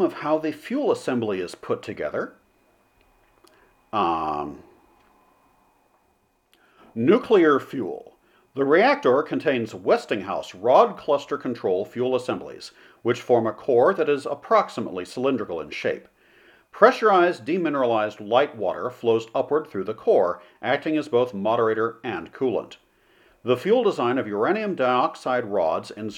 diagram of how the fuel assembly is put together. Nuclear fuel. The reactor contains Westinghouse rod cluster control fuel assemblies, which form a core that is approximately cylindrical in shape. Pressurized demineralized light water flows upward through the core, acting as both moderator and coolant. The fuel design of uranium dioxide rods and